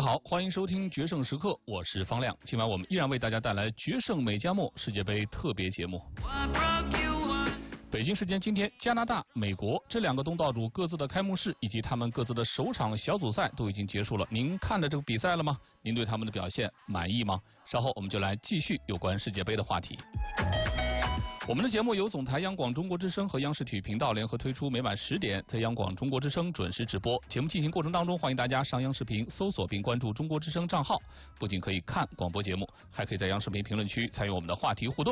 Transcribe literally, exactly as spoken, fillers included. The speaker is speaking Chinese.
家好，欢迎收听决胜时刻，我是方亮。今晚我们依然为大家带来决胜美加墨世界杯特别节目。北京时间今天，加拿大、美国这两个东道主各自的开幕式以及他们各自的首场小组赛都已经结束了。您看了这个比赛了吗？您对他们的表现满意吗？稍后我们就来继续有关世界杯的话题。我们的节目由总台央广中国之声和央视体育频道联合推出，每晚十点在央广中国之声准时直播。节目进行过程当中，欢迎大家上央视频搜索并关注中国之声账号，不仅可以看广播节目，还可以在央视频评论区参与我们的话题互动。